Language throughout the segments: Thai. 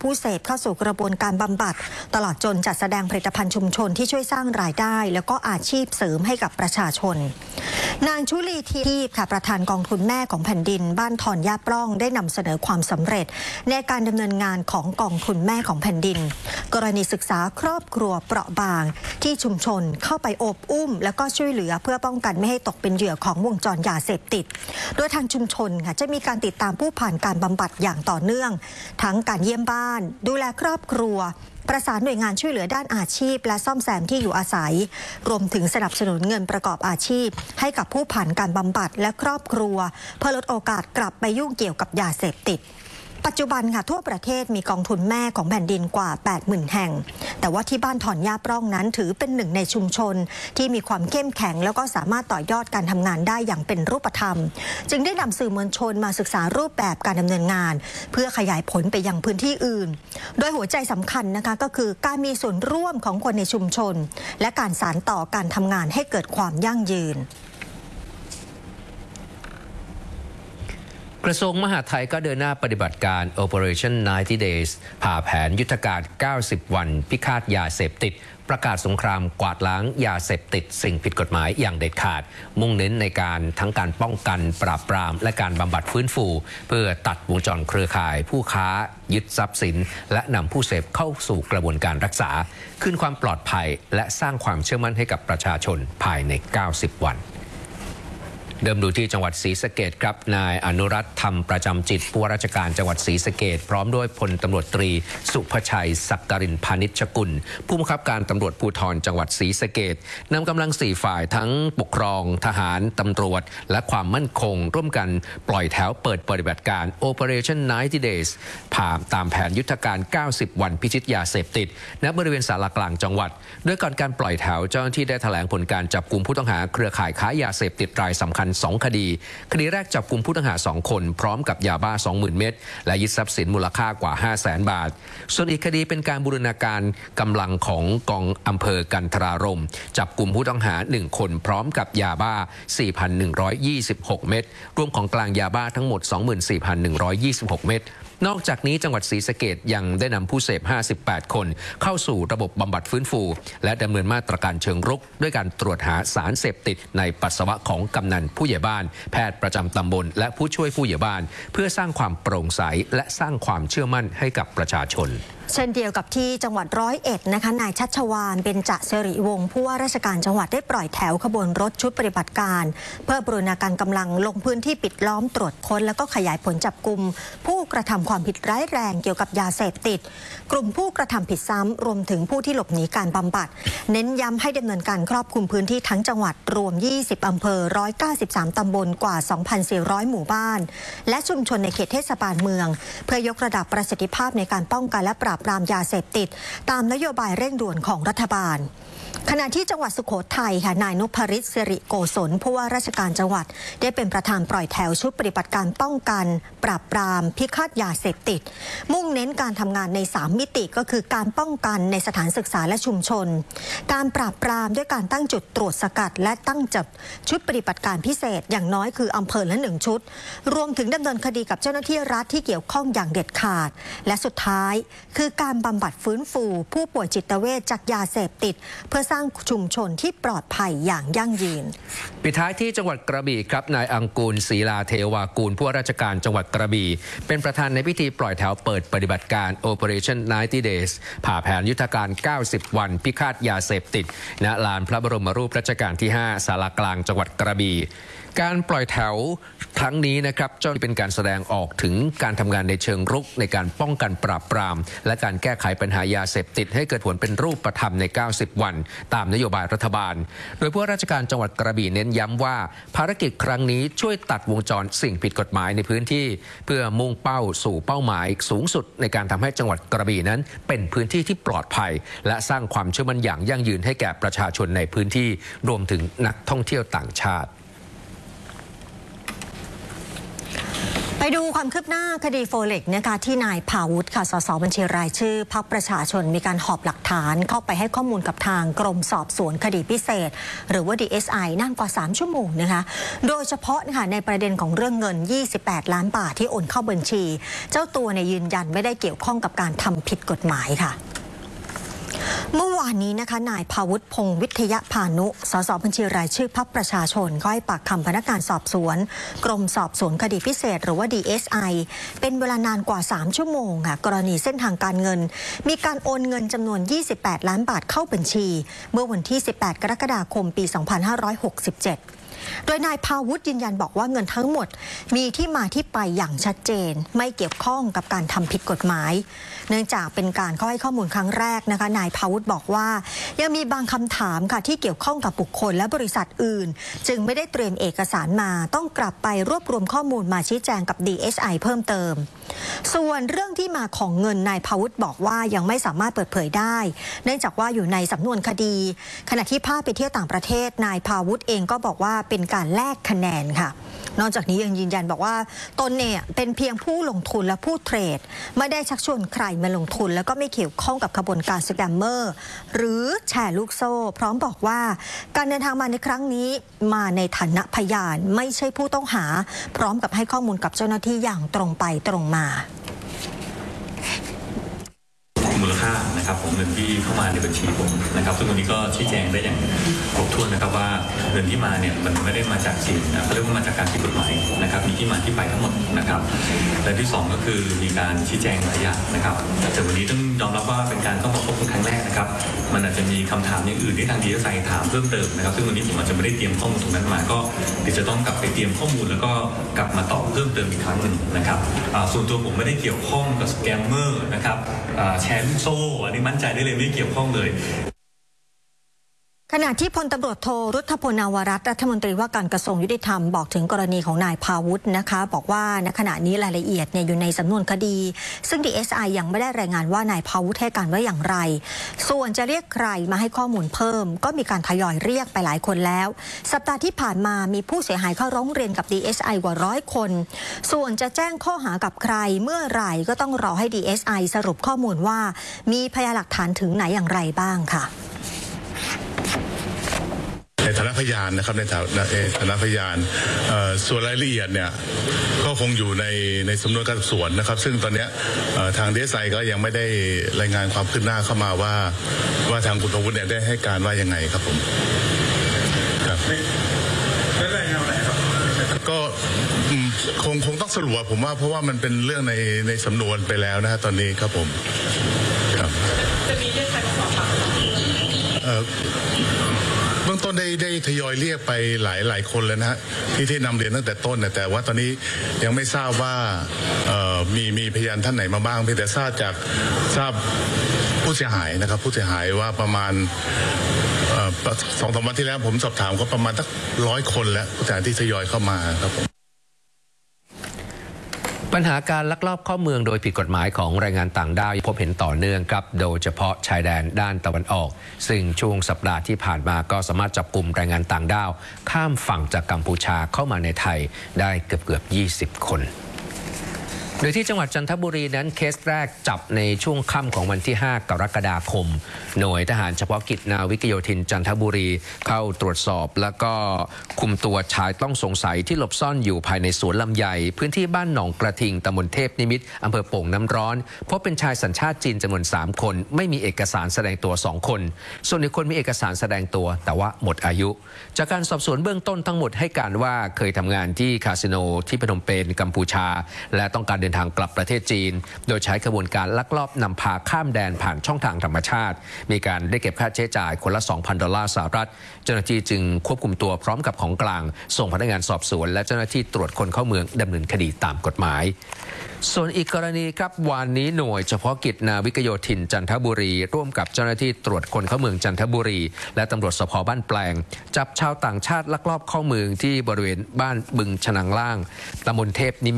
ผู้เสพเข้าสู่กระบวนการบำบัดตลอดจนจัดแสดงผลิตภัณฑ์ชุมชนที่ช่วยสร้างรายได้แล้วก็อาชีพเสริมให้กับประชาชนนางชุลีทีพค่ะประธานกองทุนแม่ของแผ่นดินบ้านถอนย่าปล้องได้นำเสนอความสำเร็จในการดำเนินงานของกองทุนแม่ของแผ่นดินกรณีศึกษาครอบครัวเปราะบางที่ชุมชนเข้าไปโอบอุ้มแล้วก็ช่วยเหลือเพื่อป้องกันไม่ให้ตกเป็นเหยื่อของวงจรยาเสพติดโดยทางชุมชนค่ะจะมีการติดตามผู้ผ่านการบำบัดอย่างต่อเนื่องทั้งการเยี่ยมบ้านดูแลครอบครัวประสานหน่วยงานช่วยเหลือด้านอาชีพและซ่อมแซมที่อยู่อาศัยรวมถึงสนับสนุนเงินประกอบอาชีพให้กับผู้ผ่านการบำบัดและครอบครัวเพื่อลดโอกาสกลับไปยุ่งเกี่ยวกับยาเสพติดปัจจุบันค่ะทั่วประเทศมีกองทุนแม่ของแผ่นดินกว่า 80,000 แห่งแต่ว่าที่บ้านถอนย่าปล้องนั้นถือเป็นหนึ่งในชุมชนที่มีความเข้มแข็งแล้วก็สามารถต่อยอดการทำงานได้อย่างเป็นรูปธรรมจึงได้นำสื่อมวลชนมาศึกษารูปแบบการดำเนินงานเพื่อขยายผลไปยังพื้นที่อื่นโดยหัวใจสำคัญนะคะก็คือการมีส่วนร่วมของคนในชุมชนและการสานต่อการทำงานให้เกิดความยั่งยืนกระทรวงมหาดไทยก็เดินหน้าปฏิบัติการ Operation 90 Days ผ่าแผนยุทธการ 90 วันพิฆาตยาเสพติดประกาศสงครามกวาดล้างยาเสพติดสิ่งผิดกฎหมายอย่างเด็ดขาดมุ่งเน้นในการทั้งการป้องกันปราบปรามและการบำบัดฟื้นฟูเพื่อตัดวงจรเครือข่ายผู้ค้ายึดทรัพย์สินและนำผู้เสพเข้าสู่กระบวนการรักษาคืนความปลอดภัยและสร้างความเชื่อมั่นให้กับประชาชนภายใน 90 วันเดิมดูที่จังหวัดศรีสะเกษครับนายอนุรัตน์ธรรมประจำจิตผู้ว่าราชการจังหวัดศรีสะเกษพร้อมด้วยพลตำรวจตรีสุภชัยศักดรินพานิชกุลผู้บังคับการตำรวจภูธรจังหวัดศรีสะเกษนำกำลัง4ฝ่ายทั้งปกครองทหารตำรวจและความมั่นคงร่วมกันปล่อยแถวเปิดปฏิบัติการ Operation 90 Days ผ่าตามแผนยุทธการ 90 วันพิชิตยาเสพติดณบริเวณศาลากลางจังหวัดโดยก่อนการปล่อยแถวเจ้าหน้าที่ได้แถลงผลการจับกุมผู้ต้องหาเครือข่ายค้ายาเสพติดรายสำคัญ2 คดีแรกจับกุมผู้ต้องหา2 คนพร้อมกับยาบ้า 20,000 เม็ดและยึดทรัพย์สินมูลค่ากว่า 500,000 บาทส่วนอีกคดีเป็นการบูรณาการกำลังของกองอำเภอกันทรารมจับกุมผู้ต้องหา1 คนพร้อมกับยาบ้า 4,126 เม็ดรวมของกลางยาบ้าทั้งหมด 24,126 เม็ดนอกจากนี้จังหวัดศรีสะเกษยังได้นำผู้เสพ58 คนเข้าสู่ระบบบำบัดฟื้นฟูและดำเนินมาตรการเชิงรุกด้วยการตรวจหาสารเสพติดในปัสสาวะของกำนันผู้ใหญ่บ้านแพทย์ประจำตำบลและผู้ช่วยผู้ใหญ่บ้านเพื่อสร้างความโปร่งใสและสร้างความเชื่อมั่นให้กับประชาชนเช่นเดียวกับที่จังหวัด101นะคะนายชัชวาลเบญจสิริวงศ์ผู้ว่าราชการจังหวัดได้ปล่อยแถวขบวนรถชุดปฏิบัติการเพื่อบูรณาการกำลังลงพื้นที่ปิดล้อมตรวจค้นแล้วก็ขยายผลจับกุมผู้กระทำความผิดร้ายแรงเกี่ยวกับยาเสพติดกลุ่มผู้กระทำผิดซ้ำรวมถึงผู้ที่หลบหนีการบำบัดเน้นย้ำให้ดำเนินการครอบคลุมพื้นที่ทั้งจังหวัดรวม20 อำเภอ193 ตำบลกว่า 2,400 หมู่บ้านและชุมชนในเขตเทศบาลเมืองเพื่อยกระดับประสิทธิภาพในการป้องกันและปราบปรามยาเสพติดตามนโยบายเร่งด่วนของรัฐบาลขณะที่จังหวัดสุโขทัยค่ะนายนพฤทธิ์สิริโกศลผู้ว่าราชการจังหวัดได้เป็นประธานปล่อยแถวชุดปฏิบัติการป้องกันปราบปรามพิฆาตยาเสพติดมุ่งเน้นการทำงานใน3 มิติก็คือการป้องกันในสถานศึกษาและชุมชนการปราบปรามด้วยการตั้งจุดตรวจสกัดและตั้งจับชุดปฏิบัติการพิเศษอย่างน้อยคืออำเภอละ1 ชุดรวมถึงดำเนินคดีกับเจ้าหน้าที่รัฐที่เกี่ยวข้องอย่างเด็ดขาดและสุดท้ายคือการบำบัดฟื้นฟูผู้ป่วยจิตเวชจากยาเสพติดเพื่อสร้างชุมชนที่ปลอดภัยอย่างยั่งยืนปิดท้ายที่จังหวัดกระบี่ครับนายอังกูลศรีลาเทวากูลผู้ว่าราชการจังหวัดกระบี่เป็นประธานในพิธีปล่อยแถวเปิดปฏิบัติการ Operation 90 Days ผ่าแผนยุทธการ 90 วันพิฆาตยาเสพติดณลานพระบรมรูปรัชกาลที่ 5 ศาลากลางจังหวัดกระบี่การปล่อยแถวครั้งนี้นะครับจะเป็นการแสดงออกถึงการทำงานในเชิงรุกในการป้องกันปราบปรามและการแก้ไขปัญหายาเสพติดให้เกิดผลเป็นรูปธรรมใน 90 วันตามนโยบายรัฐบาลโดยผู้ว่าราชการจังหวัดกระบี่เน้นย้ำว่าภารกิจครั้งนี้ช่วยตัดวงจรสิ่งผิดกฎหมายในพื้นที่เพื่อมุ่งเป้าสู่เป้าหมายสูงสุดในการทำให้จังหวัดกระบี่นั้นเป็นพื้นที่ที่ปลอดภัยและสร้างความเชื่อมั่นอย่างยั่งยืนให้แก่ประชาชนในพื้นที่รวมถึงนักท่องเที่ยวต่างชาติไปดูความคืบหน้าคดีโฟเล็กนะคะที่นายภาวุฒิค่ะสสบัญชีรายชื่อพรรคประชาชนมีการหอบหลักฐานเข้าไปให้ข้อมูลกับทางกรมสอบสวนคดีพิเศษหรือว่า DSI นานกว่า3ชั่วโมงนะคะโดยเฉพาะนะคะในประเด็นของเรื่องเงิน28ล้านบาทที่โอนเข้าบัญชีเจ้าตัวเนี่ยยืนยันไม่ได้เกี่ยวข้องกับการทำผิดกฎหมายค่ะเมื่อวานนี้นะคะนายภาวุฒิพงษ์วิทยพานุสสบัญชีรายชื่อพรรคประชาชนก็ให้ปากคำพนักงานสอบสวนกรมสอบสวนคดีพิเศษหรือว่า DSI เป็นเวลานานกว่า3ชั่วโมงค่ะกรณีเส้นทางการเงินมีการโอนเงินจำนวน28ล้านบาทเข้าบัญชีเมื่อวันที่18กรกฎาคมปี2567โดยนายภาวุฒิยืนยันบอกว่าเงินทั้งหมดมีที่มาที่ไปอย่างชัดเจนไม่เกี่ยวข้องกับการทำผิดกฎหมายเนื่องจากเป็นการเข้าให้ข้อมูลครั้งแรกนะคะนายภาวุฒิบอกว่ายังมีบางคำถามค่ะที่เกี่ยวข้องกับบุคคลและบริษัทอื่นจึงไม่ได้เตรียมเอกสารมาต้องกลับไปรวบรวมข้อมูลมาชี้แจงกับ DSI เพิ่มเติมส่วนเรื่องที่มาของเงินนายภาวุฒิบอกว่ายังไม่สามารถเปิดเผยได้เนื่องจากว่าอยู่ในสำนวนคดีขณะที่พาไปเที่ยวต่างประเทศนายภาวุฒิเองก็บอกว่าเป็นการแลกคะแนนค่ะนอกจากนี้ยังยืนยันบอกว่าตนเนี่ยเป็นเพียงผู้ลงทุนและผู้เทรดไม่ได้ชักชวนใครมาลงทุนแล้วก็ไม่เกี่ยวข้องกับขบวนการสแกมเมอร์หรือแชร์ลูกโซ่พร้อมบอกว่าการเดินทางมาในครั้งนี้มาในฐานะพยานไม่ใช่ผู้ต้องหาพร้อมกับให้ข้อมูลกับเจ้าหน้าที่อย่างตรงไปตรงมามูลค่านะครับของเงินที่เข้ามาในบัญชีผมนะครับซึ่งวันนี้ก็ชี้แจงได้อย่างครบถ้วนนะครับว่าเงินที่มาเนี่ยมันไม่ได้มาจากสิ่งเขาเรียกว่ามาจากการผิดกฎหมายนะครับมีที่มาที่ไปทั้งหมดนะครับและที่2ก็คือมีการชี้แจงหลายอย่างนะครับแต่วันนี้ต้องยอมรับว่าเป็นการเข้ามาพบกันครั้งแรกนะครับมันอาจจะมีคำถามอย่างอื่นที่ทางDSIถามเพิ่มเติมนะครับซึ่งวันนี้ผมอาจจะไม่ได้เตรียมข้อมูลตรงนั้นมาก็เดี๋ยวจะต้องกลับไปเตรียมข้อมูลแล้วก็กลับมาตอบเพิ่มเติมอีกครั้งหนึ่งนะครับส่วนตัวผมไม่ได้เกี่ยวข้องกับสแกมเมอร์นะครับแชร์ลูกโซ่อันนี้มั่นใจได้เลยไม่เกี่ยวข้องเลยขณะที่พลตำรวจโทรุทธพล นาวรัตน์รัฐมนตรีว่าการกระทรวงยุติธรรมบอกถึงกรณีของนายภาวุฒินะคะบอกว่าณขณะนี้รายละเอียดเนี่ยอยู่ในสำนวนคดีซึ่ง DSI ยังไม่ได้รายงานว่านายภาวุฒิให้การว่าอย่างไรส่วนจะเรียกใครมาให้ข้อมูลเพิ่มก็มีการทยอยเรียกไปหลายคนแล้วสัปดาห์ที่ผ่านมามีผู้เสียหายเข้าร้องเรียนกับ DSI กว่า100คนส่วนจะแจ้งข้อหากับใครเมื่อไหร่ก็ต้องรอให้ DSI สรุปข้อมูลว่ามีพยานหลักฐานถึงไหนอย่างไรบ้างค่ะในฐานะพยานนะครับในฐานะพยานส่วนรายละเอียดเนี่ยก็คงอยู่ในสำนวนการสอบสวนนะครับซึ่งตอนนี้ทาง DSI ก็ยังไม่ได้รายงานความคืบหน้าเข้ามาว่าทางคุณภาวุฒิเนี่ยได้ให้การว่ายังไงครับผมครับได้รายงานอะไรครับก็คงต้องสรุปผมว่าเพราะว่ามันเป็นเรื่องในสำนวนไปแล้วนะฮะตอนนี้ครับผมครับจะมีเรียกใครมาสอบปากคำเบื้องต้นได้ทยอยเรียกไปหลายคนแล้วนะฮะที่นำเรียนตั้งแต่ต้นแต่ว่าตอนนี้ยังไม่ทราบว่ามีพยานท่านไหนมาบ้างเพียงแต่ทราบผู้เสียหายนะครับผู้เสียหายว่าประมาณ2-3 วันที่แล้วผมสอบถามก็ประมาณสัก100 คนแล้วผู้เสียหายที่ทยอยเข้ามาครับผมปัญหาการลักลอบเข้าเมืองโดยผิดกฎหมายของแรงงานต่างด้าวพบเห็นต่อเนื่องครับโดยเฉพาะชายแดนด้านตะวันออกซึ่งช่วงสัปดาห์ที่ผ่านมาก็สามารถจับกลุ่มแรงงานต่างด้าวข้ามฝั่งจากกัมพูชาเข้ามาในไทยได้เกือบ20 คนโดยที่จังหวัดจันทบุรีนั้นเคสแรกจับในช่วงค่ำของวันที่5 กรกฎาคมหน่วยทหารเฉพาะกิจนาวิกโยธินจันทบุรีเข้าตรวจสอบแล้วก็คุมตัวชายต้องสงสัยที่หลบซ่อนอยู่ภายในสวนลำไยพื้นที่บ้านหนองกระทิงตำบลเทพนิมิตรอำเภอโป่งน้ำร้อนพบเป็นชายสัญชาติจีนจำนวน3 คนไม่มีเอกสารแสดงตัว2 คนส่วนอีกคนมีเอกสารแสดงตัวแต่ว่าหมดอายุจากการสอบสวนเบื้องต้นทั้งหมดให้การว่าเคยทำงานที่คาสิโนที่พนมเปญกัมพูชาและต้องการเดินทางกลับประเทศจีนโดยใช้กระบวนการลักลอบนำพาข้ามแดนผ่านช่องทางธรรมชาติมีการได้เก็บค่าใช้จ่ายคนละ $2,000 สหรัฐเจ้าหน้าที่จึงควบคุมตัวพร้อมกับของกลางส่งพนักงานสอบสวนและเจ้าหน้าที่ตรวจคนเข้าเมืองดำเนินคดีตามกฎหมายส่วนอีกกรณีครับวันนี้หน่วยเฉพาะกิจนาวิกโยธินจันทบุรีร่วมกับเจ้าหน้าที่ตรวจคนเข้าเมืองจันทบุรีและตำรวจสภ.บ้านแปลงจับชาวต่างชาติลักลอบเข้าเมืองที่บริเวณบ้านบึงฉนังล่างตำบลเทพนิมิตร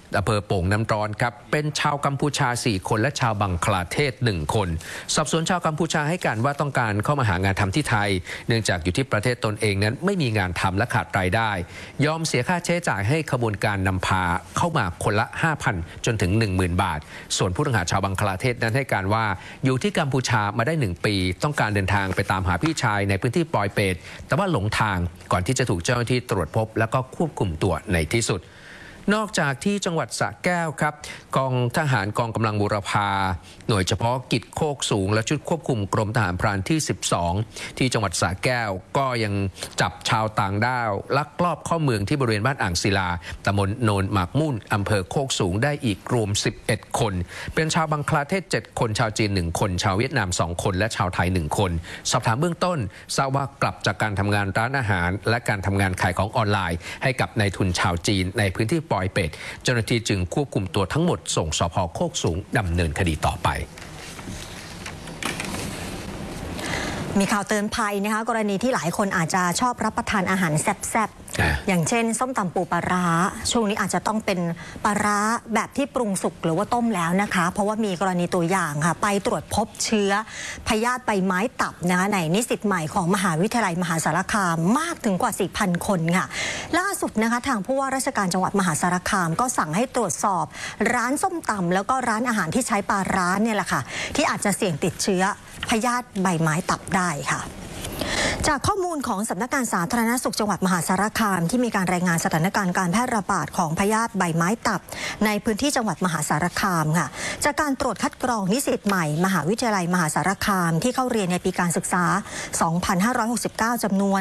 อำเภอโป่งน้ำร้อนครับเป็นชาวกัมพูชา4คนและชาวบังคลาเทศ1คนสอบสวนชาวกัมพูชาให้การว่าต้องการเข้ามาหางานทำที่ไทยเนื่องจากอยู่ที่ประเทศตนเองนั้นไม่มีงานทำและขาดรายได้ยอมเสียค่าใช้จ่ายให้ขบวนการนำพาเข้ามาคนละ 5,000 จนถึง 10,000 บาทส่วนผู้ต้องหาชาวบังคลาเทศนั้นให้การว่าอยู่ที่กัมพูชามาได้1ปีต้องการเดินทางไปตามหาพี่ชายในพื้นที่ปอยเปตแต่ว่าหลงทางก่อนที่จะถูกเจ้าหน้าที่ตรวจพบแล้วก็ควบคุมตัวในที่สุดนอกจากที่จังหวัดสระแก้วครับกองทหารกองกำลังบูรพาหน่วยเฉพาะกิจโคกสูงและชุดควบคุมกรมทหารพรานที่12ที่จังหวัดสระแก้วก็ยังจับชาวต่างด้าวลักลอบเข้าเมืองที่บริเวณบ้านอ่างศิลาตำบลโนนหมากมุ่นอำเภอโคกสูงได้อีกรวม11คนเป็นชาวบังคลาเทศ7คนชาวจีน1คนชาวเวียดนาม2คนและชาวไทย1คนสอบถามเบื้องต้นทราบว่ากลับจากการทำงานร้านอาหารและการทำงานขายของออนไลน์ให้กับนายทุนชาวจีนในพื้นที่ปอยเปตเจ้าหน้าที่จึงควบคุมตัวทั้งหมดส่งสภ.โคกสูงดำเนินคดีต่อไปมีข่าวเตือนภัยนะคะกรณีที่หลายคนอาจจะชอบรับประทานอาหารแซ่บๆอย่างเช่นส้มตำปูปลาร้าช่วงนี้อาจจะต้องเป็นปลาร้าแบบที่ปรุงสุกหรือว่าต้มแล้วนะคะเพราะว่ามีกรณีตัวอย่างค่ะไปตรวจพบเชื้อพยาธิใบไม้ตับนะคะในนิสิตใหม่ของมหาวิทยาลัยมหาสารคามมากถึงกว่า 4,000 คนค่ะล่าสุดนะคะทางผู้ว่าราชการจังหวัดมหาสารคามก็สั่งให้ตรวจสอบร้านส้มตำแล้วก็ร้านอาหารที่ใช้ปลาร้าเนี่ยแหละค่ะที่อาจจะเสี่ยงติดเชื้อพยาธิใบไม้ตับได้ค่ะจากข้อมูลของสำนักงานสาธารณสุขจังหวัดมหาสารคามที่มีการรายงานสถานการณ์การแพร่ระบาดของพยาธิใบไม้ตับในพื้นที่จังหวัดมหาสารคามค่ะจากการตรวจคัดกรองนิสิตใหม่มหาวิทยาลัยมหาสารคามที่เข้าเรียนในปีการศึกษา 2569 จำนวน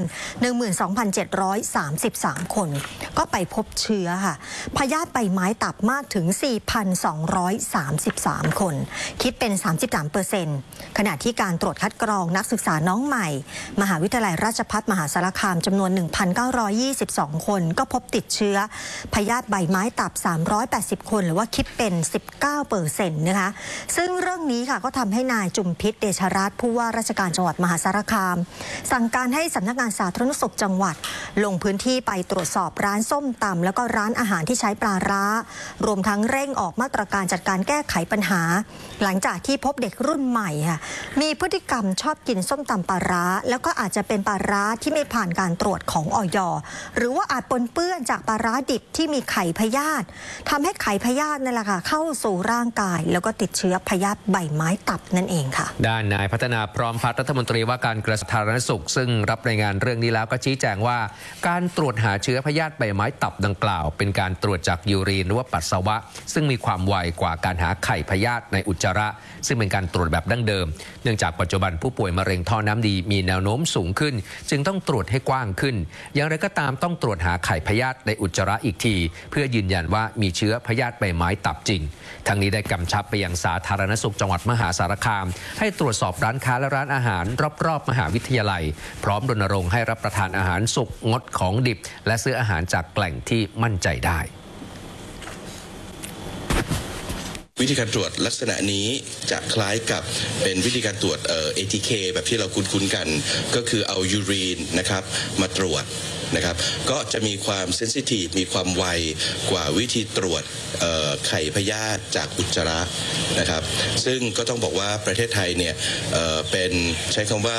12,733 คนก็ไปพบเชื้อค่ะพยาธิใบไม้ตับมากถึง 4,233 คนคิดเป็น 33%ขณะที่การตรวจคัดกรองนักศึกษาน้องใหม่มหาวิทยาลัยราชภัฏมหาสารคามจำนวน 1,922 คนก็พบติดเชื้อพยาธิใบไม้ตับ380 คนหรือว่าคิดเป็น 19% นะคะซึ่งเรื่องนี้ค่ะก็ทำให้นายจุมพิษเดชรัตน์ผู้ว่าราชการจังหวัดมหาสารคามสั่งการให้สำนักงานสาธารณสุขจังหวัดลงพื้นที่ไปตรวจสอบร้านส้มตำแล้วก็ร้านอาหารที่ใช้ปลาร้ารวมทั้งเร่งออกมาตรการจัดการแก้ไขปัญหาหลังจากที่พบเด็กรุ่นใหม่ค่ะมีพฤติกรรมชอบกินส้มตำปลาร้าแล้วก็อาจจะเป็นปลาร้าที่ไม่ผ่านการตรวจของอย.หรือว่าอาจปนเปื้อนจากปลาร้าดิบที่มีไข่พยาธิทำให้ไข่พยาธินั่นแหละค่ะเข้าสู่ร่างกายแล้วก็ติดเชื้อพยาธิใบไม้ตับนั่นเองค่ะด้านนายพัฒนาพร้อมพัฒน์รัฐมนตรีว่าการกระทรวงสาธารณสุขซึ่งรับรายงานเรื่องนี้แล้วก็ชี้แจงว่าการตรวจหาเชื้อพยาธิใบไม้ตับดังกล่าวเป็นการตรวจจากยูรีนหรือว่าปัสสาวะซึ่งมีความไวกว่าการหาไข่พยาธิในอุจจาระซึ่งเป็นการตรวจแบบดั้งเดิมเนื่องจากปัจจุบันผู้ป่วยมะเร็งท่อน้ำดีมีแนวโน้มสูงขึ้นจึงต้องตรวจให้กว้างขึ้นอย่างไรก็ตามต้องตรวจหาไข่พยาธิในอุจจาระอีกทีเพื่อยืนยันว่ามีเชื้อพยาธิใบไม้ตับจริงทั้งนี้ได้กำชับไปยังสาธารณสุขจังหวัดมหาสารคามให้ตรวจสอบร้านค้าและร้านอาหารรอบๆมหาวิทยาลัยพร้อมรณรงค์ให้รับประทานอาหารสุกงดของดิบและซื้ออาหารจากแหล่งที่มั่นใจได้วิธีการตรวจลักษณะนี้จะคล้ายกับเป็นวิธีการตรวจATK แบบที่เราคุ้นๆกันก็คือเอายูรีนนะครับมาตรวจนะครับก็จะมีความเซนซิทีฟมีความไวกว่าวิธีตรวจไข่พยาธิจากอุจจาระนะครับซึ่งก็ต้องบอกว่าประเทศไทยเนี่ยเป็นใช้คำว่า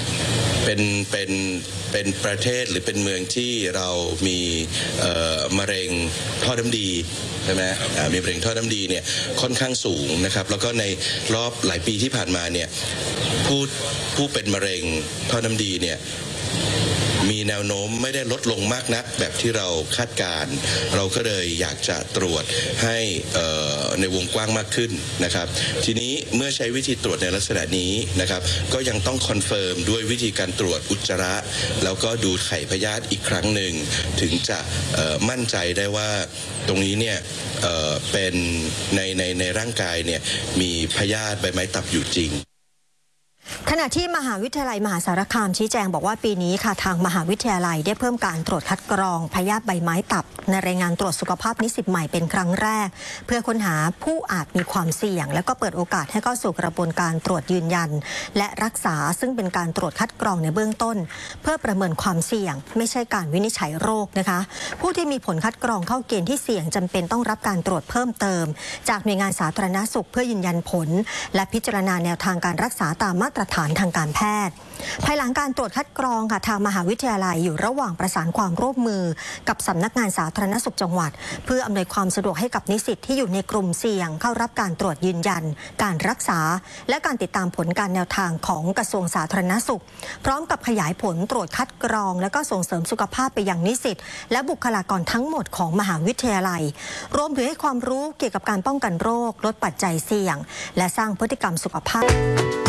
เป็นประเทศหรือเป็นเมืองที่เรามีมะเร็งท่อน้ำดีใช่ไหมมีมะเร็งท่อน้ำดีเนี่ยค่อนข้างสูงนะครับแล้วก็ในรอบหลายปีที่ผ่านมาเนี่ยผู้เป็นมะเร็งท่อน้ำดีเนี่ยมีแนวโน้มไม่ได้ลดลงมากนักแบบที่เราคาดการณ์เราก็เลยอยากจะตรวจให้ในวงกว้างมากขึ้นนะครับทีนี้เมื่อใช้วิธีตรวจในลักษณะนี้นะครับก็ยังต้องคอนเฟิร์มด้วยวิธีการตรวจอุจจาระแล้วก็ดูไข่พยาธิอีกครั้งหนึ่งถึงจะมั่นใจได้ว่าตรงนี้เนี่ยเป็นในร่างกายเนี่ยมีพยาธิใบไม้ตับอยู่จริงขณะที่มหาวิทยาลัยมหาสารคามชี้แจงบอกว่าปีนี้ค่ะทางมหาวิทยาลัยได้เพิ่มการตรวจคัดกรองพยาธิใบไม้ตับในรายงานตรวจสุขภาพนิสิตใหม่เป็นครั้งแรกเพื่อค้นหาผู้อาจมีความเสี่ยงและก็เปิดโอกาสให้เข้าสู่กระบวนการตรวจยืนยันและรักษาซึ่งเป็นการตรวจคัดกรองในเบื้องต้นเพื่อประเมินความเสี่ยงไม่ใช่การวินิจฉัยโรคนะคะผู้ที่มีผลคัดกรองเข้าเกณฑ์ที่เสี่ยงจำเป็นต้องรับการตรวจเพิ่มเติมจากหน่วยงานสาธารณสุขเพื่อยืนยันผลและพิจารณาแนวทางการรักษาตามมาตรฐานทางการแพทย์ภายหลังการตรวจคัดกรองค่ะทางมหาวิทยาลัยอยู่ระหว่างประสานความร่วมมือกับสำนักงานสาธารณสุขจังหวัดเพื่ออำนวยความสะดวกให้กับนิสิตที่อยู่ในกลุ่มเสี่ยงเข้ารับการตรวจยืนยันการรักษาและการติดตามผลการแนวทางของกระทรวงสาธารณสุขพร้อมกับขยายผลตรวจคัดกรองและก็ส่งเสริมสุขภาพไปยังนิสิตและบุคลากรทั้งหมดของมหาวิทยาลัยรวมถึงให้ความรู้เกี่ยวกับการป้องกันโรคลดปัจจัยเสี่ยงและสร้างพฤติกรรมสุขภาพ